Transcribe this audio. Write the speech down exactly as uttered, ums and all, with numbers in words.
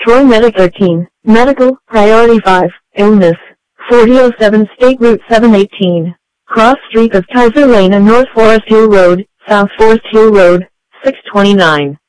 Troy Medic thirteen, Medical, Priority five, Illness, forty oh seven State Route seven eighteen, Cross Street of Kaiser Lane and North Forest Hill Road, South Forest Hill Road, six twenty-nine.